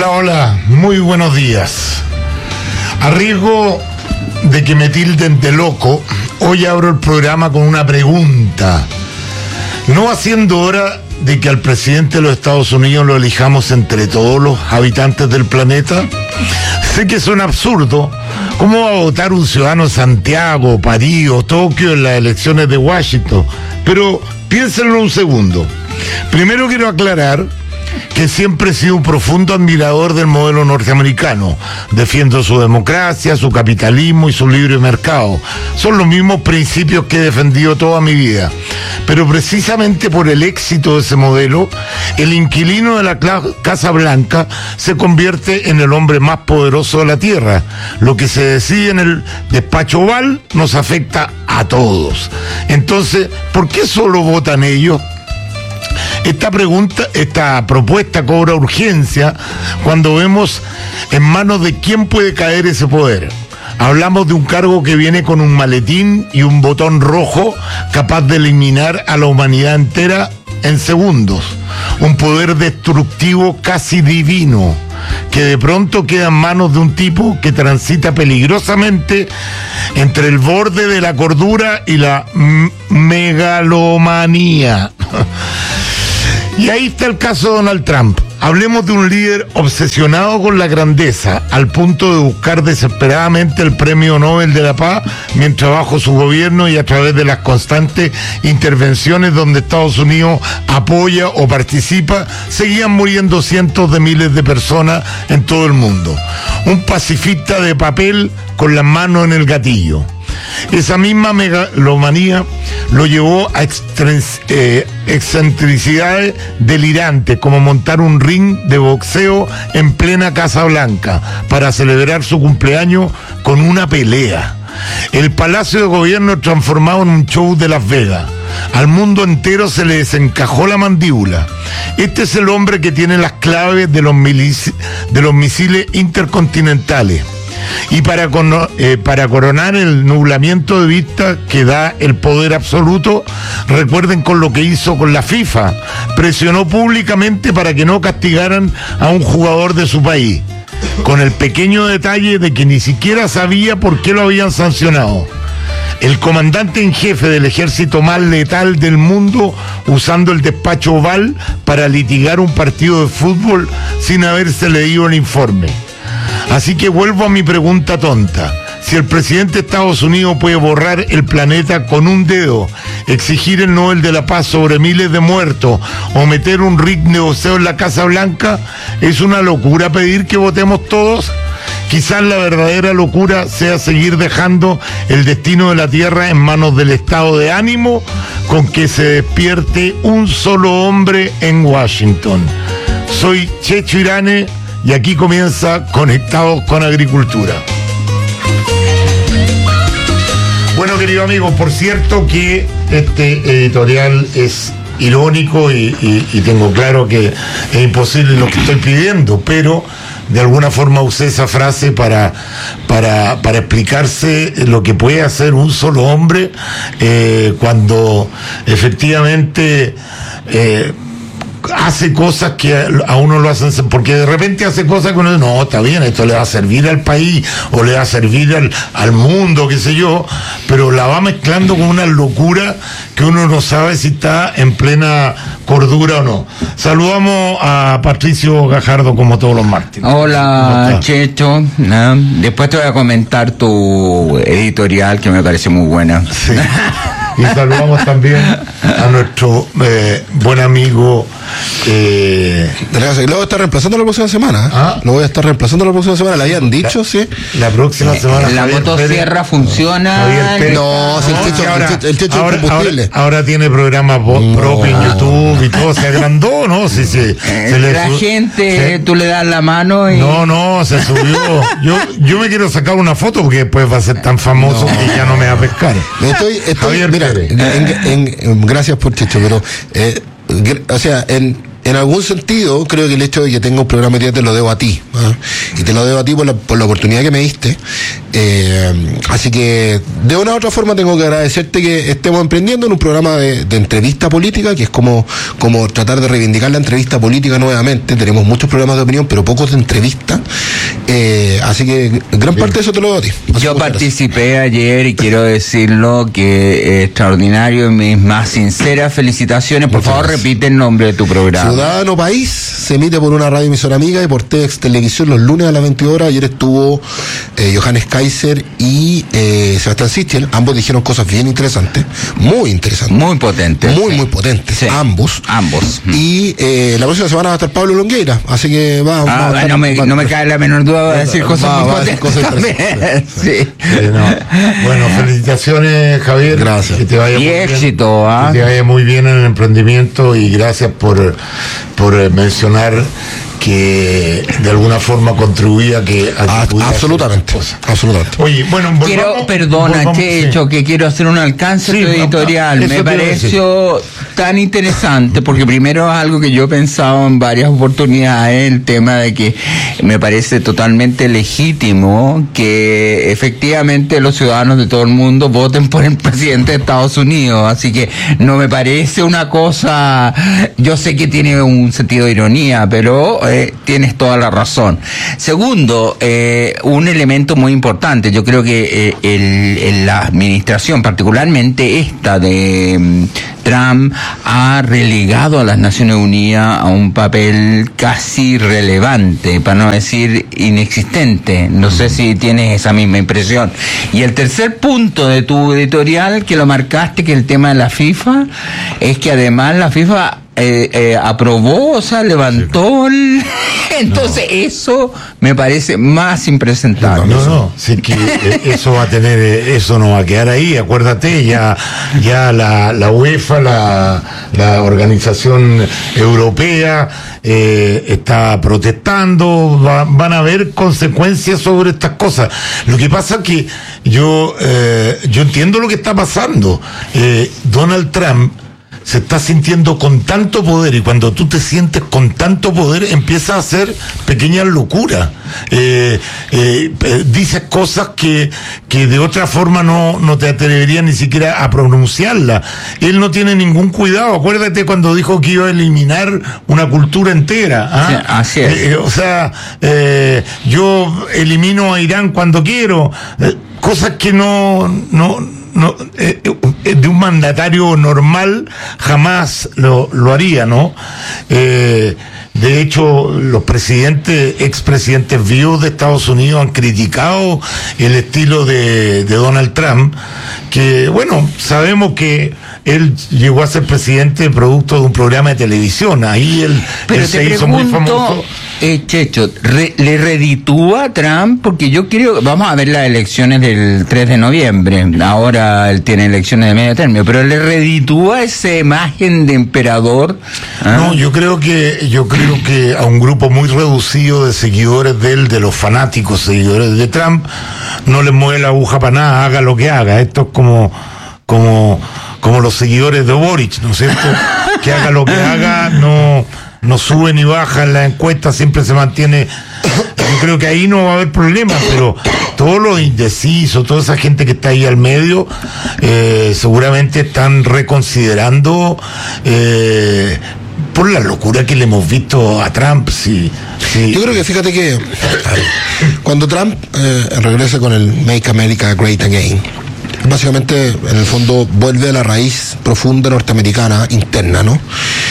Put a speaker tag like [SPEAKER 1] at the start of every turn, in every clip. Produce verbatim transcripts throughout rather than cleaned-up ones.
[SPEAKER 1] Hola, hola, muy buenos días. A riesgo de que me tilden de loco, hoy abro el programa con una pregunta. ¿No va siendo hora de que al presidente de los Estados Unidos lo elijamos entre todos los habitantes del planeta? Sé que suena absurdo. ¿Cómo va a votar un ciudadano de Santiago, París o Tokio en las elecciones de Washington? Pero piénsenlo un segundo. Primero quiero aclarar que siempre he sido un profundo admirador del modelo norteamericano. Defiendo su democracia, su capitalismo y su libre mercado. Son los mismos principios que he defendido toda mi vida. Pero precisamente por el éxito de ese modelo, el inquilino de la Casa Blanca se convierte en el hombre más poderoso de la Tierra. Lo que se decide en el despacho Oval nos afecta a todos. Entonces, ¿por qué solo votan ellos? Esta pregunta, esta propuesta cobra urgencia cuando vemos en manos de quién puede caer ese poder. Hablamos de un cargo que viene con un maletín y un botón rojo capaz de eliminar a la humanidad entera en segundos. Un poder destructivo casi divino, que de pronto queda en manos de un tipo que transita peligrosamente entre el borde de la cordura y la m- megalomanía. Y ahí está el caso de Donald Trump. Hablemos de un líder obsesionado con la grandeza, al punto de buscar desesperadamente el premio Nobel de la Paz, mientras bajo su gobierno y a través de las constantes intervenciones donde Estados Unidos apoya o participa, seguían muriendo cientos de miles de personas en todo el mundo. Un pacifista de papel con las manos en el gatillo. Esa misma megalomanía lo llevó a extren- eh, excentricidades delirantes, como montar un ring de boxeo en plena Casa Blanca para celebrar su cumpleaños con una pelea. El Palacio de Gobierno transformado en un show de Las Vegas. Al mundo entero se le desencajó la mandíbula. Este es el hombre que tiene las claves de los, milici- de los misiles intercontinentales. Y para, con, eh, para coronar el nublamiento de vista que da el poder absoluto, recuerden con lo que hizo con la FIFA. Presionó públicamente para que no castigaran a un jugador de su país, con el pequeño detalle de que ni siquiera sabía por qué lo habían sancionado. El comandante en jefe del ejército más letal del mundo, usando el despacho Oval para litigar un partido de fútbol sin haberse leído el informe. Así que vuelvo a mi pregunta tonta. Si el presidente de Estados Unidos puede borrar el planeta con un dedo, exigir el Nobel de la Paz sobre miles de muertos o meter un ring de boxeo en la Casa Blanca, ¿es una locura pedir que votemos todos? Quizás la verdadera locura sea seguir dejando el destino de la Tierra en manos del estado de ánimo con que se despierte un solo hombre en Washington. Soy Checho Irane y aquí comienza Conectados con Agricultura. Bueno, querido amigo, por cierto que este editorial es irónico y, y, y tengo claro que es imposible lo que estoy pidiendo, pero de alguna forma usé esa frase para, para, para explicarse lo que puede hacer un solo hombre eh, cuando efectivamente eh, hace cosas que a uno lo hacen, porque de repente hace cosas que uno dice, no, está bien, esto le va a servir al país o le va a servir al, al mundo, qué sé yo, pero la va mezclando con una locura que uno no sabe si está en plena cordura o no. Saludamos a Patricio Gajardo como todos los martes.
[SPEAKER 2] Hola, Checho. ¿No? Después te voy a comentar tu editorial que me parece muy buena.
[SPEAKER 1] Sí. Y saludamos también a nuestro eh, buen amigo eh...
[SPEAKER 3] Lo voy a estar reemplazando la próxima semana.
[SPEAKER 1] ¿Ah?
[SPEAKER 3] Lo voy a estar reemplazando la próxima semana. ¿Le habían dicho?
[SPEAKER 1] La,
[SPEAKER 3] sí.
[SPEAKER 1] La próxima semana.
[SPEAKER 2] La motosierra funciona.
[SPEAKER 3] No, si el Checho,
[SPEAKER 1] ahora,
[SPEAKER 3] el Checho, el Checho
[SPEAKER 1] ahora,
[SPEAKER 3] es combustible.
[SPEAKER 1] Ahora, ahora tiene programas no. propios en YouTube y todo. Se agrandó, ¿no? Sí, sí,
[SPEAKER 2] eh,
[SPEAKER 1] se le
[SPEAKER 2] la
[SPEAKER 1] su-
[SPEAKER 2] gente,
[SPEAKER 1] se...
[SPEAKER 2] tú le das la mano y...
[SPEAKER 1] No, no, se subió. Yo, yo me quiero sacar una foto porque después va a ser tan famoso no. que ya no me va a pescar.
[SPEAKER 3] Estoy, estoy, mira, en, en, en, gracias por Checho, pero, eh, o sea, en en algún sentido, creo que el hecho de que tenga un programa de día te lo debo a ti, ¿eh? Y te lo debo a ti por la, por la oportunidad que me diste. Eh, así que, de una u otra forma, tengo que agradecerte que estemos emprendiendo en un programa de, de entrevista política, que es como, como tratar de reivindicar la entrevista política nuevamente. Tenemos muchos programas de opinión, pero pocos de entrevista. Eh, así que, gran parte de eso te lo debo a ti. Así
[SPEAKER 2] Yo participé gracias. ayer y quiero decirlo que es extraordinario y mis más sinceras felicitaciones. Por Muchas favor, gracias. repite el nombre de tu programa.
[SPEAKER 3] Ciudadano País se emite por una radio emisora amiga y por T V X Televisión los lunes a las veintidós horas. Ayer estuvo eh, Johannes Kaiser y eh, Sebastián Sichel. Ambos dijeron cosas bien interesantes, muy interesantes.
[SPEAKER 2] Muy potentes.
[SPEAKER 3] Muy,
[SPEAKER 2] sí.
[SPEAKER 3] muy potentes.
[SPEAKER 2] Sí.
[SPEAKER 3] Ambos.
[SPEAKER 2] Ambos.
[SPEAKER 3] Y eh, la próxima semana va a estar Pablo Longueira. Así que va,
[SPEAKER 2] ah,
[SPEAKER 3] va a estar,
[SPEAKER 2] no, me,
[SPEAKER 3] va,
[SPEAKER 2] no me cae la menor duda, va a decir cosas
[SPEAKER 3] va,
[SPEAKER 2] muy
[SPEAKER 3] va a decir
[SPEAKER 2] potentes
[SPEAKER 3] cosas
[SPEAKER 2] también. Sí.
[SPEAKER 1] Eh, no. Bueno, felicitaciones, Javier.
[SPEAKER 3] Gracias.
[SPEAKER 1] Que te vaya
[SPEAKER 2] Y
[SPEAKER 1] muy
[SPEAKER 2] éxito,
[SPEAKER 1] bien,
[SPEAKER 2] ¿ah?
[SPEAKER 1] que te vaya muy bien en el emprendimiento y gracias por, por eh, mencionar que de alguna forma contribuía a que, a que
[SPEAKER 3] a,
[SPEAKER 1] pudiera
[SPEAKER 3] absolutamente, absolutamente.
[SPEAKER 1] Oye, bueno, volvamos,
[SPEAKER 2] Quiero, perdona,
[SPEAKER 1] volvamos,
[SPEAKER 2] Checho,
[SPEAKER 1] sí.
[SPEAKER 2] que quiero hacer un alcance
[SPEAKER 1] Sí,
[SPEAKER 2] a tu editorial.
[SPEAKER 1] eso te
[SPEAKER 2] Me
[SPEAKER 1] iba a
[SPEAKER 2] pareció tan interesante, porque primero es algo que yo he pensado en varias oportunidades, el tema de que me parece totalmente legítimo que efectivamente los ciudadanos de todo el mundo voten por el presidente de Estados Unidos. Así que no me parece una cosa, yo sé que tiene un sentido de ironía, pero eh, tienes toda la razón. Segundo, eh, un elemento muy importante, yo creo que eh, el, el, la administración, particularmente esta de um, Trump, ha relegado a las Naciones Unidas a un papel casi relevante, para no decir inexistente. No sé si tienes esa misma impresión. Y el tercer punto de tu editorial, que lo marcaste, que el tema de la FIFA, es que además la FIFA Eh, eh, aprobó, o sea, levantó el... Entonces no. Eso me parece más impresentable.
[SPEAKER 1] No, no, no, sí que eso va a tener, eso no va a quedar ahí, acuérdate, ya, ya la, la UEFA, la, la organización europea, eh, está protestando, va, van a haber consecuencias sobre estas cosas. Lo que pasa es que yo, eh, yo entiendo lo que está pasando. Eh, Donald Trump se está sintiendo con tanto poder, y cuando tú te sientes con tanto poder empiezas a hacer pequeñas locuras, eh, eh, eh, dices cosas que, que de otra forma no, no te atreverías ni siquiera a pronunciarlas. Él no tiene ningún cuidado. Acuérdate cuando dijo que iba a eliminar una cultura entera, ¿ah?
[SPEAKER 2] Sí, así es.
[SPEAKER 1] Eh, o sea, eh, yo elimino a Irán cuando quiero, eh, cosas que no, no no, eh, eh, de un mandatario normal jamás lo, lo haría, ¿no? Eh, de hecho, los presidentes, expresidentes vivos de Estados Unidos han criticado el estilo de, de Donald Trump, que, bueno, sabemos que él llegó a ser presidente producto de un programa de televisión. Ahí él,
[SPEAKER 2] Pero
[SPEAKER 1] él
[SPEAKER 2] te
[SPEAKER 1] se hizo muy famoso.
[SPEAKER 2] Eh, Checho, re, ¿le reditúa a Trump? Porque yo creo, vamos a ver las elecciones del tres de noviembre, ahora él tiene elecciones de medio término, pero ¿le reditúa esa imagen de emperador? ¿Ah?
[SPEAKER 1] No, yo creo que, yo creo que a un grupo muy reducido de seguidores de él, de los fanáticos seguidores de Trump, no les mueve la aguja para nada, haga lo que haga. Esto es como, como, como los seguidores de Boric, ¿no es cierto? Que haga lo que haga, no, no sube ni baja en la encuesta, siempre se mantiene. Yo creo que ahí no va a haber problema, pero todos los indecisos, toda esa gente que está ahí al medio, eh, seguramente están reconsiderando, eh, por la locura que le hemos visto a Trump. Sí, sí.
[SPEAKER 3] Yo creo que fíjate que cuando Trump eh, regresa con el Make America Great Again, básicamente en el fondo vuelve a la raíz profunda norteamericana interna, ¿no?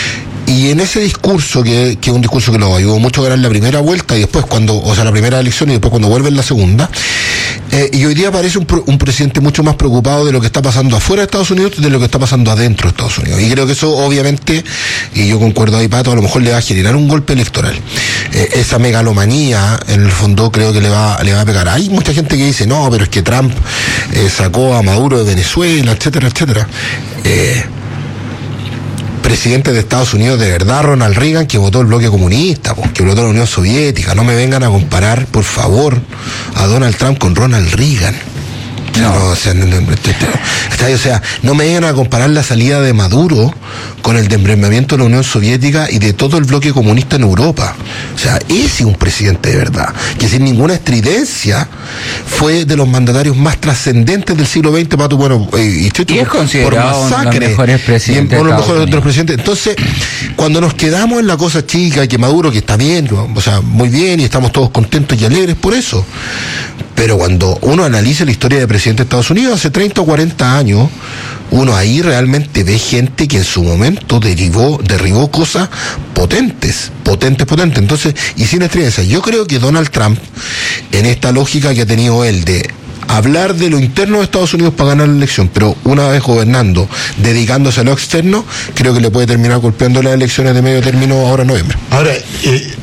[SPEAKER 3] Y en ese discurso, que, que es un discurso que lo ayudó mucho a ganar la primera vuelta y después cuando, o sea, la primera elección y después cuando vuelve en la segunda, eh, y hoy día parece un, un presidente mucho más preocupado de lo que está pasando afuera de Estados Unidos de lo que está pasando adentro de Estados Unidos. Y creo que eso obviamente, y yo concuerdo ahí, Pato, a lo mejor le va a generar un golpe electoral. Eh, esa megalomanía, en el fondo, creo que le va, le va a pegar. Hay mucha gente que dice, no, pero es que Trump eh, sacó a Maduro de Venezuela, etcétera, etcétera. Eh, presidente de Estados Unidos de verdad, Ronald Reagan, que votó el bloque comunista, pues, que votó la Unión Soviética. No me vengan a comparar, por favor, a Donald Trump con Ronald Reagan. sea,
[SPEAKER 2] No.
[SPEAKER 3] no, o sea, no, no, no, o sea, no me vengan a comparar la salida de Maduro con el desmembramiento de la Unión Soviética y de todo el bloque comunista en Europa. O sea, ese es un presidente de verdad, que sin ninguna estridencia fue de los mandatarios más trascendentes del siglo veinte, Pato, bueno, eh, y,
[SPEAKER 2] Y es considerado uno de los mejores presidentes
[SPEAKER 3] uno de los
[SPEAKER 2] de Estados
[SPEAKER 3] mejores de los
[SPEAKER 2] Unidos.
[SPEAKER 3] presidentes. Entonces, cuando nos quedamos en la cosa chica, que Maduro, que está bien, o sea, muy bien, y estamos todos contentos y alegres por eso. Pero cuando uno analiza la historia de presidente de Estados Unidos hace treinta o cuarenta años, uno ahí realmente ve gente que en su momento derivó, derribó cosas potentes, potentes, potentes. Entonces, y sin estridencia, yo creo que Donald Trump, en esta lógica que ha tenido él de hablar de lo interno de Estados Unidos para ganar la elección, pero una vez gobernando, dedicándose a lo externo, creo que le puede terminar golpeando las elecciones de medio término ahora en noviembre.
[SPEAKER 1] Ahora, eh,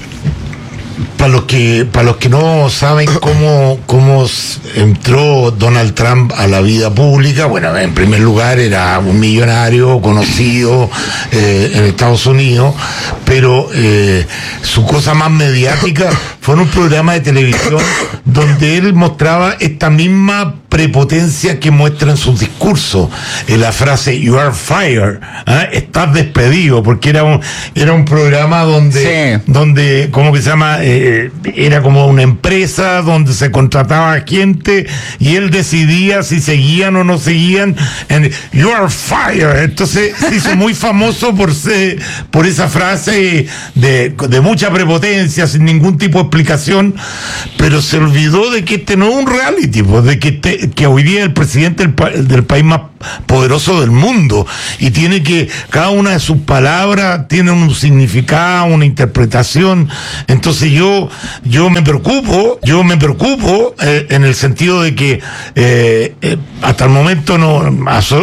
[SPEAKER 1] para los que para los que no saben cómo cómo entró Donald Trump a la vida pública, bueno, en primer lugar era un millonario conocido eh, en Estados Unidos, pero eh, su cosa más mediática fue en un programa de televisión donde él mostraba esta misma prepotencia que muestra en sus discursos, en la frase "You are fired", ¿eh? Estás despedido, porque era un era un programa donde
[SPEAKER 2] Sí.
[SPEAKER 1] donde ¿cómo que se llama? Eh, era como una empresa donde se contrataba gente y él decidía si seguían o no seguían en "You are fired". Entonces se hizo muy famoso por ser, por esa frase de, de mucha prepotencia, sin ningún tipo de explicación, pero se olvidó de que este no es un reality, pues, de que, este, que hoy día es el presidente del, pa- del país más poderoso del mundo y tiene que, cada una de sus palabras tiene un significado, una interpretación. Entonces yo yo me preocupo, yo me preocupo eh, en el sentido de que eh, eh, hasta el momento no,